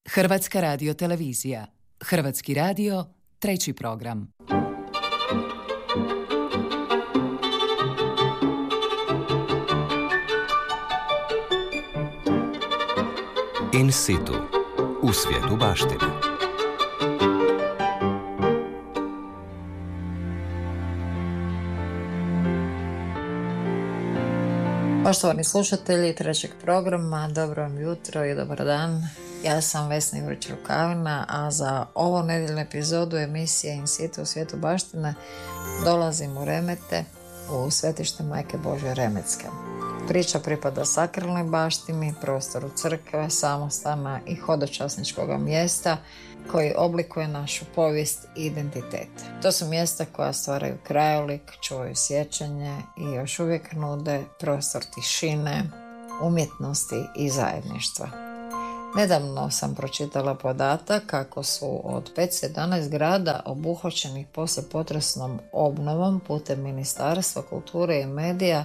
Hrvatska radiotelevizija. Hrvatski radio, 3. program. In situ. U svijetu baštine. Poštovani slušatelji 3. programa, dobro vam jutro i dobar dan. Ja sam Vesna Ivrić-Rukavina, a za ovu nedjeljnu epizodu emisije In situ u svijetu baštine dolazim u Remete, u svetište Majke Božje Remetske. Priča pripada sakralnoj baštini, prostoru crkve, samostana i hodočasničkoga mjesta koji oblikuje našu povijest i identitet. To su mjesta koja stvaraju krajolik, čuvaju sjećanje i još uvijek nude prostor tišine, umjetnosti i zajedništva. Nedavno sam pročitala podatak kako su od 511 zgrada obuhvaćenih poslijepotresnom obnovom putem Ministarstva kulture i medija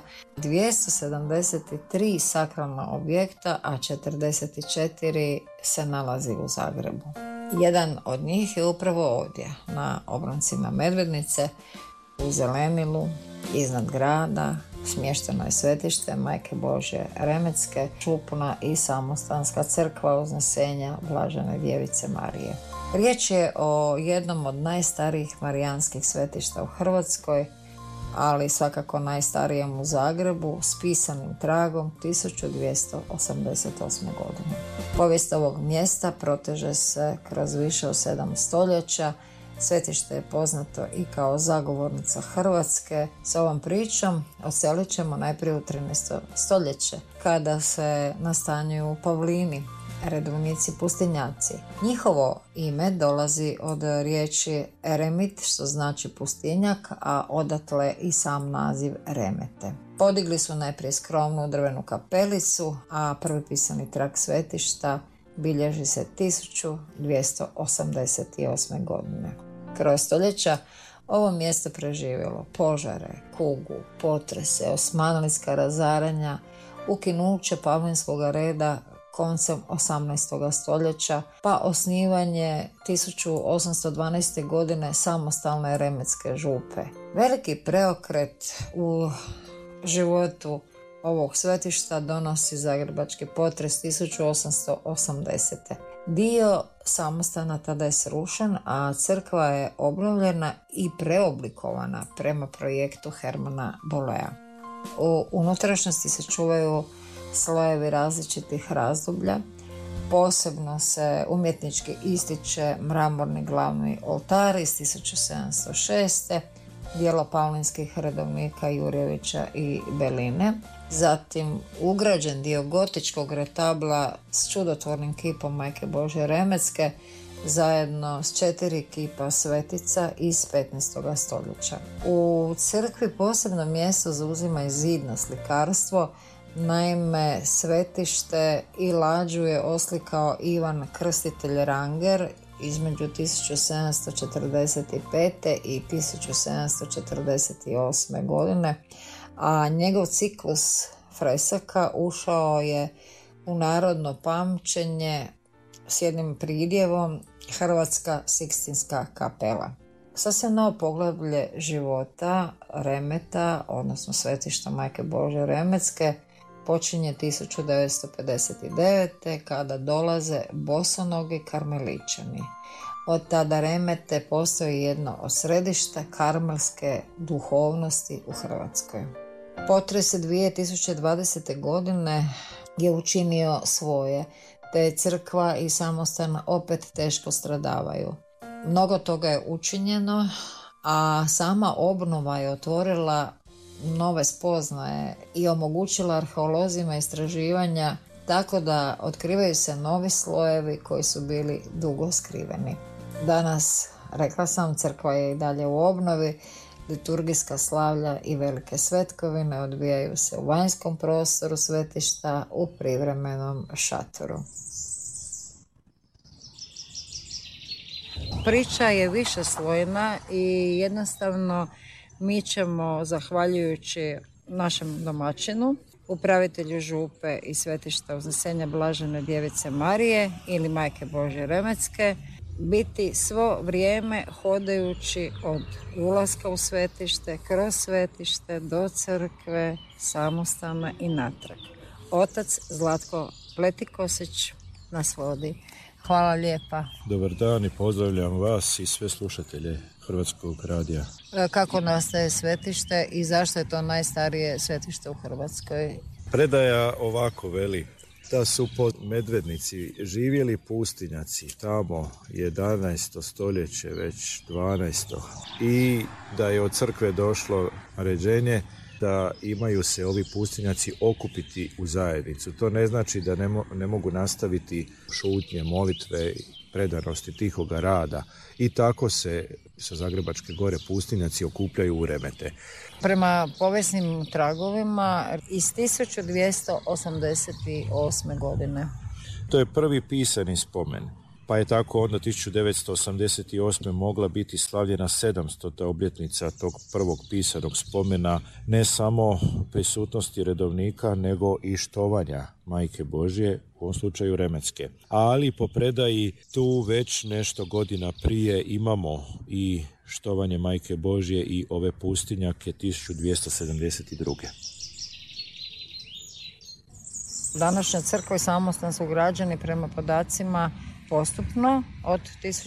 273 sakralna objekta, a 44 se nalazi u Zagrebu. Jedan od njih je upravo ovdje, na obroncima Medvednice, u zelenilu, iznad grada. Smješteno je svetište Majke Božje Remetske, župna i samostanska crkva Uznesenja Blažene Djevice Marije. Riječ je o jednom od najstarijih marijanskih svetišta u Hrvatskoj, ali svakako najstarijem u Zagrebu, s pisanim tragom 1288. godine. Povijest ovog mjesta proteže se kroz više od 7 stoljeća. Svetište je poznato i kao zagovornica Hrvatske. S ovom pričom odselit ćemo najprije u 13. stoljeće, kada se nastanjuju Pavlini, redovnici pustinjaci. Njihovo ime dolazi od riječi eremit, što znači pustinjak, a odatle i sam naziv Remete. Podigli su najprije skromnu drvenu kapelicu, a prvi pisani trag svetišta bilježi se 1288. godine. Kroz stoljeća ovo mjesto preživjelo požare, kugu, potrese, osmanlijska razaranja, ukinuće Pavlinskog reda koncem 18. stoljeća, pa osnivanje 1812. godine samostalne remetske župe. Veliki preokret u životu ovog svetišta donosi zagrebački potres 1880. Dio samostana tada je srušen, a crkva je obnovljena i preoblikovana prema projektu Hermana Bollea. U unutrašnjosti se čuvaju slojevi različitih razdoblja. Posebno se umjetnički ističe mramorni glavni oltar iz 1706. djelo pavlinskih redovnika Jurjevića i Beline. Zatim ugrađen dio gotičkog retabla s čudotvornim kipom Majke Božje Remetske zajedno s 4 kipa svetica iz 15. stoljeća. U crkvi posebno mjesto zauzima i zidno slikarstvo. Naime, svetište i lađu je oslikao Ivan Krstitelj Ranger između 1745. i 1748. godine, a njegov ciklus fresaka ušao je u narodno pamćenje s jednim pridjevom Hrvatska Sikstinska kapela. Sasvim novo poglavlje života Remeta, odnosno svetišta Majke Božje Remetske, počinje 1959. kada dolaze bosonogi karmeličani. Od tada Remete postoji jedno od središta karmelske duhovnosti u Hrvatskoj. Potres 2020. godine je učinio svoje, te crkva i samostan opet teško stradavaju. Mnogo toga je učinjeno, a sama obnova je otvorila nove spoznaje i omogućila arheolozima istraživanja, tako da otkrivaju se novi slojevi koji su bili dugo skriveni. Danas, rekla sam, crkva je i dalje u obnovi, liturgijska slavlja i velike svetkovine odvijaju se u vanjskom prostoru svetišta u privremenom šatoru. Priča je višeslojna i jednostavno mi ćemo, zahvaljujući našem domaćinu, upravitelju župe i svetišta Uznesenja Blažene Djevice Marije ili Majke Božje Remetske, biti svo vrijeme hodajući od ulaska u svetište, kroz svetište, do crkve, samostana i natrag. Otac Zlatko Pletikosić nas vodi. Hvala lijepa. Dobar dan i pozdravljam vas i sve slušatelje Hrvatskog radija. Kako nastaje svetište i zašto je to najstarije svetište u Hrvatskoj? Predaja ovako veli da su Medvednici živjeli pustinjaci tamo 11. stoljeće, već 12. I da je od crkve došlo naređenje da imaju se ovi pustinjaci okupiti u zajednicu. To ne znači da ne mogu nastaviti šutnje, molitve, predanosti, tihoga rada. I tako se sa Zagrebačke gore pustinjaci okupljaju u remete. Prema povijesnim tragovima iz 1288. godine. To je prvi pisani spomen. Pa je tako onda 1988. mogla biti slavljena 700. obljetnica tog prvog pisanog spomena, ne samo prisutnosti redovnika, nego i štovanja Majke Božje, u ovom slučaju Remetske. Ali po predaji tu već nešto godina prije imamo i štovanje Majke Božje i ove pustinjake 1272. Današnja crkva i samostan su građeni prema podacima postupno od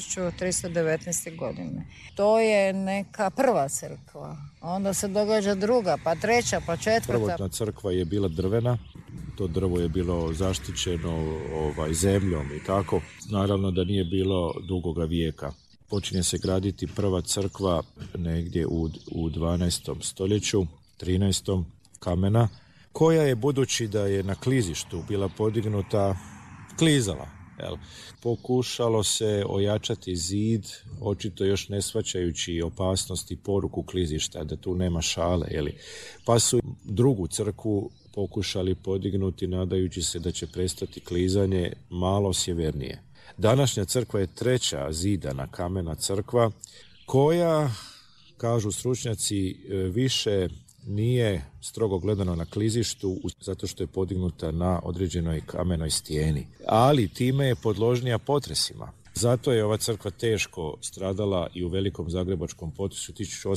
1319. godine. To je neka prva crkva, onda se događa druga, pa treća, pa četvrta. Prvotna crkva je bila drvena, to drvo je bilo zaštićeno zemljom i tako. Naravno da nije bilo dugoga vijeka. Počinje se graditi prva crkva negdje u 12. stoljeću, 13. kamena, koja je, budući da je na klizištu bila podignuta, klizala. Pokušalo se ojačati zid, očito još ne shvaćajući opasnost i poruku klizišta, da tu nema šale. Pa su drugu crkvu pokušali podignuti nadajući se da će prestati klizanje malo sjevernije. Današnja crkva je treća zidana kamena crkva koja, kažu stručnjaci, više nije strogo gledano na klizištu zato što je podignuta na određenoj kamenoj stijeni, ali time je podložnija potresima. Zato je ova crkva teško stradala i u velikom zagrebačkom potresu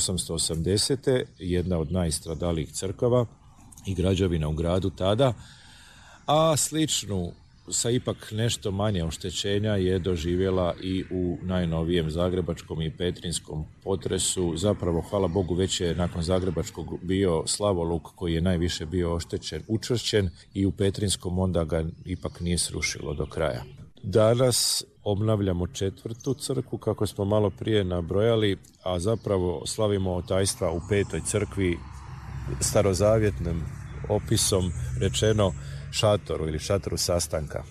1880. jedna od najstradalijih crkava i građevina u gradu tada, a sličnu sa ipak nešto manje oštećenja je doživjela i u najnovijem zagrebačkom i petrinskom potresu. Zapravo, hvala Bogu, već je nakon zagrebačkog bio Slavoluk koji je najviše bio oštećen, učvršćen, i u petrinskom onda ga ipak nije srušilo do kraja. Danas obnavljamo četvrtu crkvu, kako smo malo prije nabrojali, a zapravo slavimo otajstva u petoj crkvi, starozavjetnim opisom rečeno šatoru ili šatoru sastanka.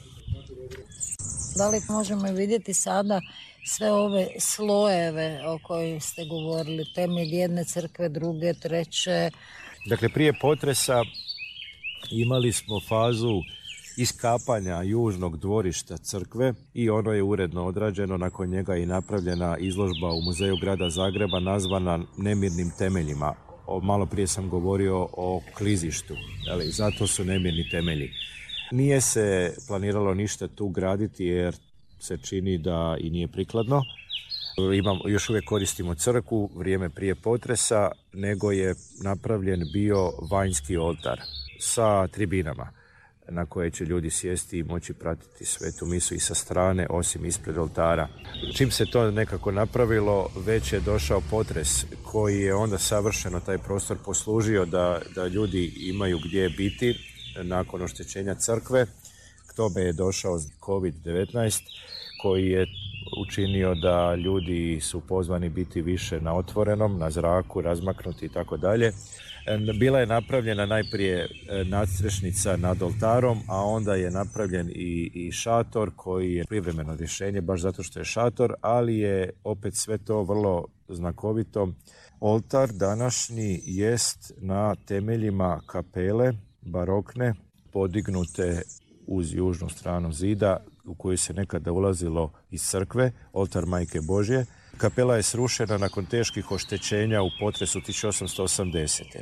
Da li možemo vidjeti sada sve ove slojeve o kojim ste govorili, temelj jedne crkve, druge, treće? Dakle, prije potresa imali smo fazu iskapanja južnog dvorišta crkve i ono je uredno odrađeno. Nakon njega je i napravljena izložba u Muzeju grada Zagreba nazvana Nemirnim temeljima. Malo prije sam govorio o klizištu, zato su nemirni temelji. Nije se planiralo ništa tu graditi jer se čini da i nije prikladno. Još uvijek koristimo crkvu, vrijeme prije potresa, nego je napravljen bio vanjski oltar sa tribinama na koje će ljudi sjesti i moći pratiti svetu misu i sa strane, osim ispred oltara. Čim se to nekako napravilo, već je došao potres koji je onda savršeno taj prostor poslužio da ljudi imaju gdje biti nakon oštećenja crkve. K tome je došao COVID-19 koji je učinio da ljudi su pozvani biti više na otvorenom, na zraku, razmaknuti i tako dalje. Bila je napravljena najprije nadstrešnica nad oltarom, a onda je napravljen i šator koji je privremeno rješenje baš zato što je šator, ali je opet sve to vrlo znakovito. Oltar današnji jest na temeljima kapele barokne podignute uz južnu stranu zida u koju se nekada ulazilo iz crkve, oltar Majke Božje. Kapela je srušena nakon teških oštećenja u potresu 1880.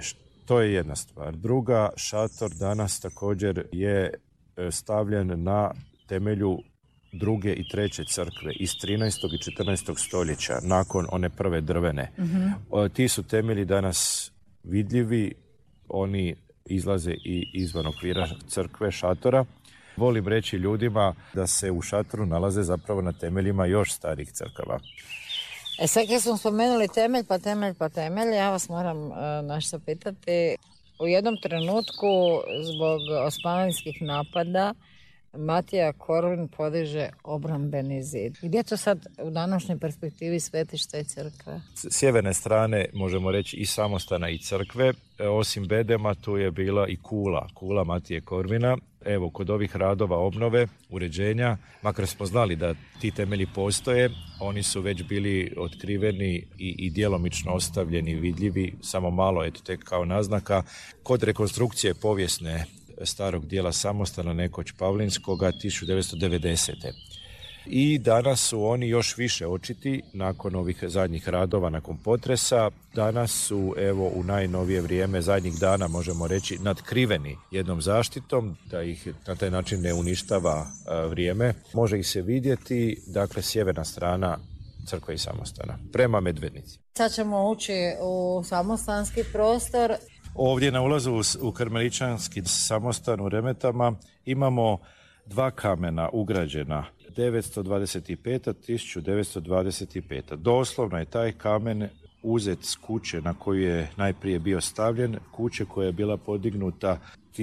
To je jedna stvar. Druga, šator danas također je stavljen na temelju druge i treće crkve iz 13. i 14. stoljeća, nakon one prve drvene. Ti su temelji danas vidljivi, oni izlaze i izvan okvira crkve, šatora. Volim reći ljudima da se u šatoru nalaze zapravo na temeljima još starih crkava. Sad kad smo spomenuli temelj, ja vas moram nešto pitati. U jednom trenutku zbog osmanlijskih napada Matija Korvin podiže obrambeni zid. Gdje je to sad u današnjoj perspektivi svetišta i crkve? S sjeverne strane možemo reći i samostana i crkve. Osim bedema tu je bila i kula Matije Korvina. Evo, kod ovih radova obnove, uređenja, makar smo znali da ti temelji postoje, oni su već bili otkriveni i djelomično ostavljeni, vidljivi, samo malo, eto tek kao naznaka. Kod rekonstrukcije povijesne starog dijela samostana, nekoć Pavlinskoga, 1990. I danas su oni još više očiti nakon ovih zadnjih radova, nakon potresa. Danas su, evo, u najnovije vrijeme, zadnjih dana možemo reći, nadkriveni jednom zaštitom, da ih na taj način ne uništava vrijeme. Može ih se vidjeti, dakle, sjeverna strana crkve i samostana, prema Medvednici. Sad ćemo ući u samostanski prostor. Ovdje na ulazu u karmeličanski samostan u Remetama imamo dva kamena ugrađena, 925. 1925. Doslovno je taj kamen uzet s kuće na koju je najprije bio stavljen, kuće koja je bila podignuta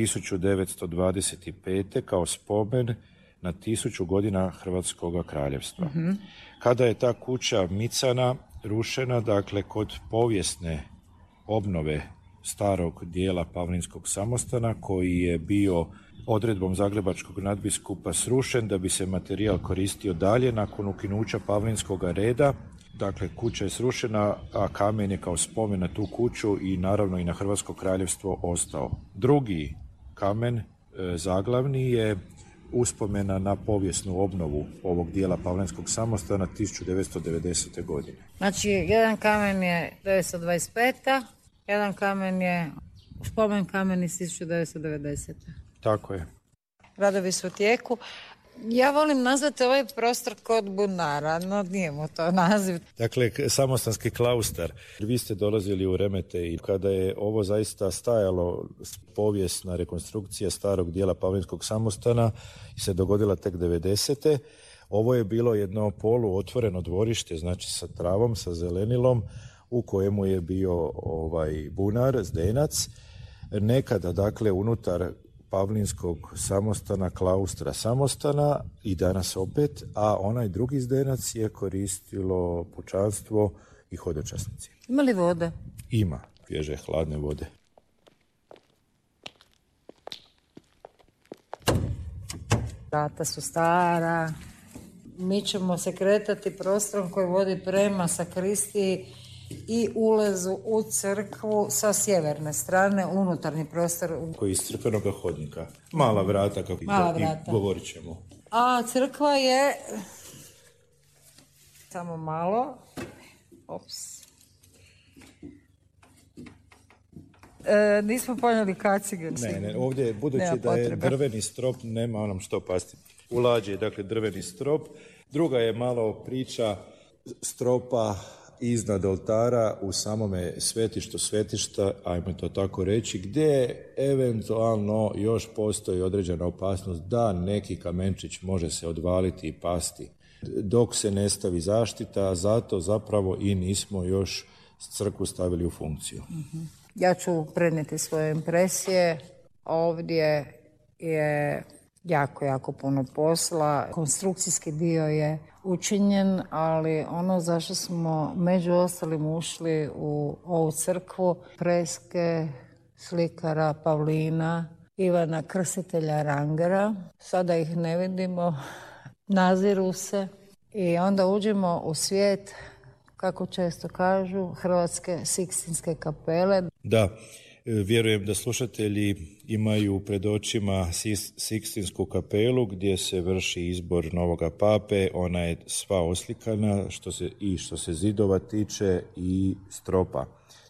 1925. kao spomen na 1000 godina Hrvatskog kraljevstva. Kada je ta kuća micana, rušena, dakle kod povijesne obnove starog dijela Pavlinskog samostana, koji je bio odredbom zagrebačkog nadbiskupa srušen da bi se materijal koristio dalje nakon ukinuća Pavlinskog reda. Dakle, kuća je srušena, a kamen je kao spomen na tu kuću i naravno i na Hrvatsko kraljevstvo ostao. Drugi kamen, zaglavni, je uspomena na povijesnu obnovu ovog dijela Pavlinskog samostana 1990. godine. Znači, jedan kamen je 1925. Jedan kamen je spomen kamen iz 1990. Tako je. Radovi su u tijeku. Ja volim nazvati ovaj prostor kod bunara, no nije mu to naziv. Dakle, samostanski klaustar. Vi ste dolazili u Remete i kada je ovo zaista stajalo, povijesna rekonstrukcija starog dijela Pavlinskog samostana se dogodila tek 90. Ovo je bilo jedno poluotvoreno dvorište, znači sa travom, sa zelenilom, u kojemu je bio bunar, zdenac. Nekada, dakle, unutar Pavlinskog samostana, klaustra samostana i danas opet, a onaj drugi zdenac je koristilo pučanstvo i hodočasnici. Ima li vode? Ima, svježe, hladne vode. Vrata su stara. Mi ćemo se kretati prostorom koji vodi prema sakristiji i ulazu u crkvu sa sjeverne strane, unutarnji prostor. Koji iz crkvenog hodnika. Mala vrata, kako i govorit ćemo. A crkva je... Samo malo. Ops. Nismo ponijeli kacigu. Ne, ovdje, budući da je drveni strop, nema onom što pasti. U lađi je, dakle, drveni strop. Druga je malo priča stropa iznad oltara u samome svetišta, ajmo to tako reći, gdje eventualno još postoji određena opasnost da neki kamenčić može se odvaliti i pasti. Dok se ne stavi zaštita, zato zapravo i nismo još crkvu stavili u funkciju. Ja ću prenijeti svoje impresije. Ovdje je jako puno posla. Konstrukcijski dio je učinjen, ali ono zašto smo među ostalim ušli u ovu crkvu, freske slikara Pavlina, Ivana Krstitelja Rangera. Sada ih ne vidimo, naziru se i onda uđemo u svijet, kako često kažu, Hrvatske Sikstinske kapele. Da, vjerujem da slušatelji imaju pred očima Sikstinsku kapelu gdje se vrši izbor novoga pape. Ona je sva oslikana što se zidova tiče i stropa.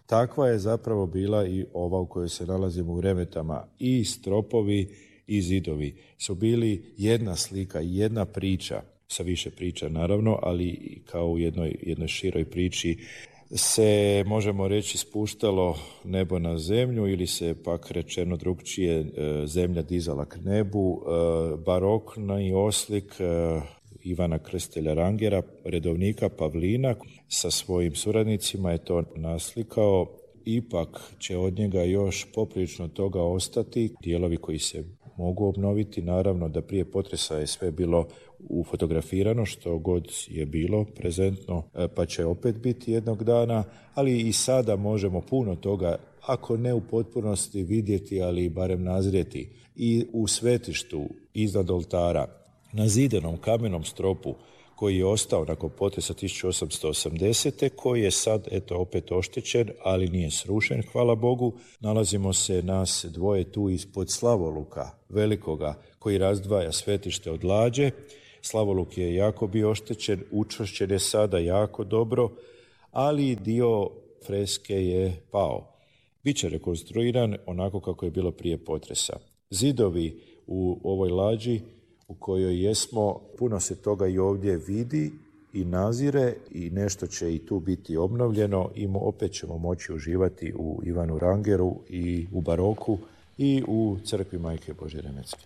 Takva je zapravo bila i ova u kojoj se nalazimo u Remetama. I stropovi i zidovi su bili jedna slika, jedna priča, sa više priča naravno, ali kao u jednoj široj priči se, možemo reći, spuštalo nebo na zemlju ili se pak rečeno drugčije zemlja dizala k nebu. Barokni oslik Ivana Krstelja Rangera, redovnika Pavlina, sa svojim suradnicima je to naslikao. Ipak će od njega još poprilično toga ostati, dijelovi koji se mogu obnoviti. Naravno da prije potresa je sve bilo ufotografirano, što god je bilo prezentno, pa će opet biti jednog dana, ali i sada možemo puno toga, ako ne u potpunosti vidjeti, ali barem nazrijeti. I u svetištu iznad oltara, na zidenom kamenom stropu koji je ostao nakon potresa 1880. koji je sad opet oštećen, ali nije srušen, hvala Bogu. Nalazimo se nas dvoje tu ispod slavoluka velikoga koji razdvaja svetište od lađe. Slavoluk je jako bio oštećen, učvršćen je sada jako dobro, ali dio freske je pao. Biće rekonstruiran onako kako je bilo prije potresa. Zidovi u ovoj lađi u kojoj jesmo, puno se toga i ovdje vidi i nazire i nešto će i tu biti obnovljeno i opet ćemo moći uživati u Ivanu Rangeru i u baroku i u crkvi Majke Božje Remetske.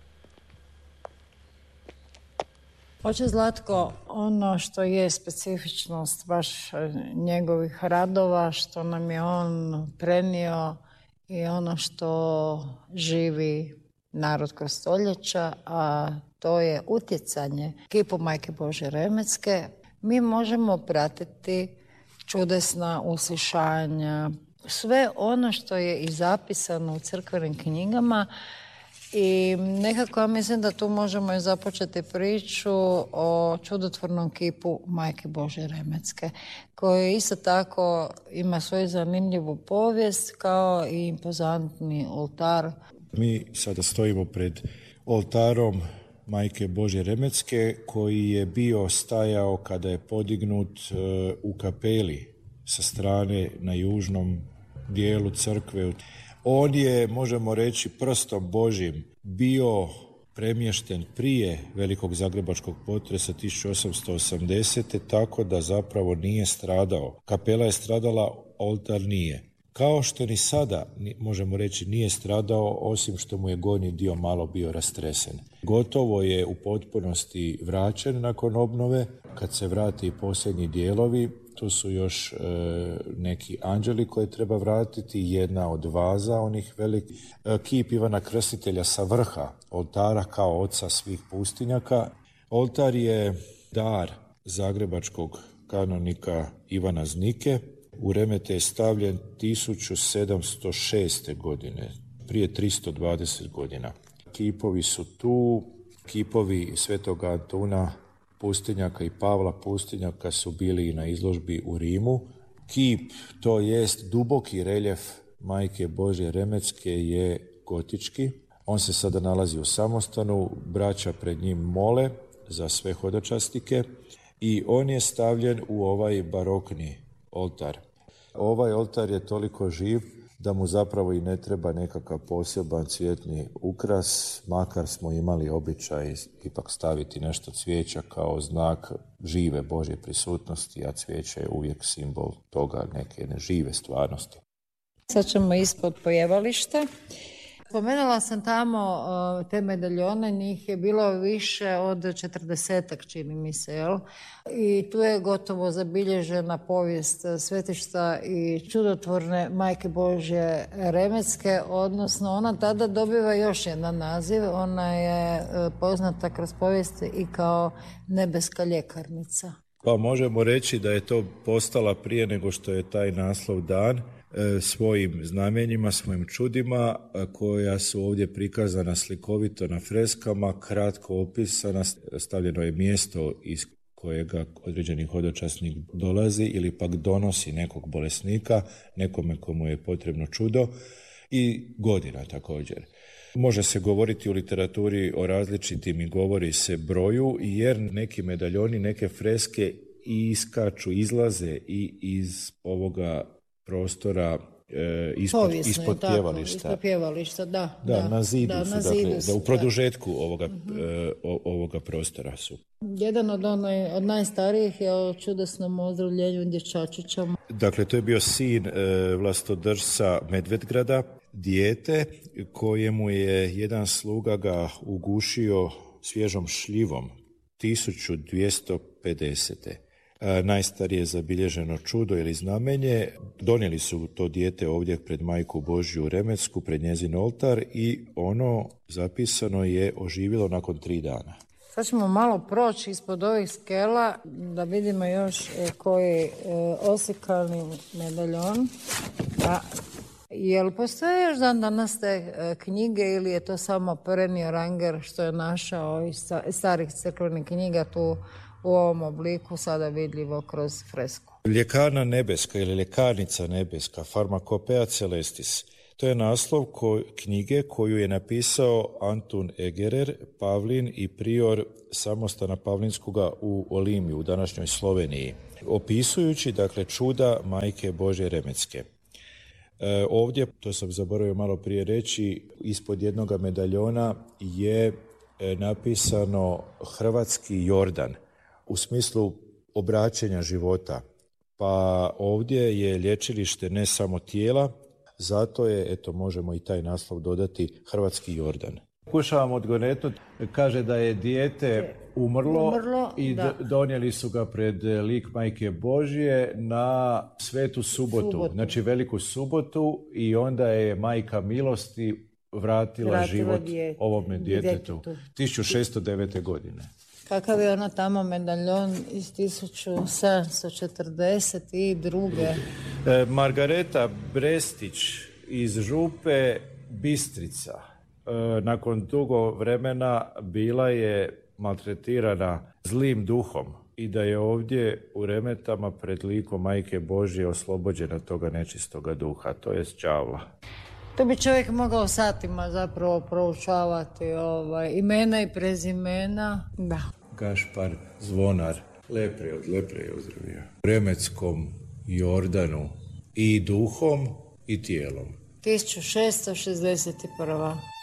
Oče Zlatko, ono što je specifičnost baš njegovih radova, što nam je on prenio i ono što živi narod kroz stoljeća, a to je utjecanje kipu Majke Božje Remetske. Mi možemo pratiti čudesna uslišanja, sve ono što je i zapisano u crkvenim knjigama i nekako ja mislim da tu možemo i započeti priču o čudotvornom kipu Majke Božje Remetske, koji isto tako ima svoju zanimljivu povijest kao i impozantni oltar. Mi sada stojimo pred oltarom Majke Božje Remetske koji je bio stajao kada je podignut u kapeli sa strane na južnom dijelu crkve. On je, možemo reći, prstom Božjim bio premješten prije velikog zagrebačkog potresa 1880. tako da zapravo nije stradao. Kapela je stradala, oltar nije. Kao što ni sada, možemo reći, nije stradao, osim što mu je gornji dio malo bio rastresen. Gotovo je u potpunosti vraćen nakon obnove. Kad se vrati posljednji dijelovi, tu su još neki anđeli koje treba vratiti, jedna od vaza, onih velikih, kip Ivana Krstitelja sa vrha oltara kao oca svih pustinjaka. Oltar je dar zagrebačkog kanonika Ivana Znike. U Remete je stavljen 1706. godine, prije 320 godina. Kipovi su tu, kipovi Svetoga Antuna Pustinjaka i Pavla Pustinjaka su bili i na izložbi u Rimu. Kip, to jest duboki reljef Majke Božje Remetske, je gotički. On se sada nalazi u samostanu, braća pred njim mole za sve hodočastike i on je stavljen u ovaj barokni oltar. Ovaj oltar je toliko živ da mu zapravo i ne treba nekakav poseban cvjetni ukras, makar smo imali običaj ipak staviti nešto cvijeća kao znak žive Božje prisutnosti, a cvijeće je uvijek simbol toga, neke jedne žive stvarnosti. Sad ćemo ispod pojevališta. Spomenula sam tamo te medaljone, njih je bilo više od 40-ak, čini mi se, jel? I tu je gotovo zabilježena povijest svetišta i čudotvorne Majke Božje Remetske, odnosno ona tada dobiva još jedan naziv, ona je poznata kroz povijest i kao nebeska ljekarnica. Pa možemo reći da je to postala prije nego što je taj naslov dan, svojim znamenjima, svojim čudima koja su ovdje prikazana slikovito na freskama, kratko opisana, stavljeno je mjesto iz kojega određeni hodočasnik dolazi ili pak donosi nekog bolesnika, nekome komu je potrebno čudo i godina također. Može se govoriti u literaturi o različitim i govori se broju, jer neki medaljoni, neke freske iskaču, izlaze i iz ovoga prostora ispod pjevališta. Ispod pjevališta, da. Na zidu su, dakle, su, u produžetku ovoga prostora su. Jedan od najstarijih je o čudesnom ozdravljenju dječačića. Dakle, to je bio sin vlastodržca Medvedgrada, dijete kojemu je jedan sluga ga ugušio svježom šljivom 1250. Najstarije zabilježeno čudo ili znamenje. Donijeli su to dijete ovdje pred Majku Božju u Remecku, pred njezin oltar i ono zapisano je oživjelo nakon 3 dana. Sad ćemo malo proći ispod ovih skela da vidimo još koji oslikalni medaljon. Jel postoje još dan danas te knjige ili je to samo Perenio Ranger što je našao iz starih crkvenih knjiga tu u ovom obliku sada vidljivo kroz fresku? Ljekarna nebeska ili ljekarnica nebeska, Pharmacopoeia Celestis. To je naslov knjige koju je napisao Antun Egerer, Pavlin i prior samostana Pavlinskoga u Olimiju, u današnjoj Sloveniji, opisujući, dakle, čuda Majke Božje Remecke. Ovdje, to sam zaboravio malo prije reći, ispod jednog medaljona je napisano hrvatski Jordan, u smislu obraćenja života. Pa ovdje je lječilište ne samo tijela, zato je, eto, možemo i taj naslov dodati, hrvatski Jordan. Pokušavam odgonetnuti, kaže da je dijete umrlo i donijeli su ga pred lik Majke Božje na Svetu subotu, znači Veliku subotu, i onda je Majka milosti vratila život ovome djetetu 1609. godine. Kakav je ona tamo medaljon iz 1742. Margareta Brestić iz Župe Bistrica. Nakon dugo vremena bila je maltretirana zlim duhom i da je ovdje u Remetama pred likom Majke Božje oslobođena toga nečistoga duha, to je đavla. To bi čovjek mogao satima zapravo proučavati imena i prezimena. Da. Gašpar Zvonar, lepre je ozdravio. U Remeckom Jordanu i duhom i tijelom. 1661.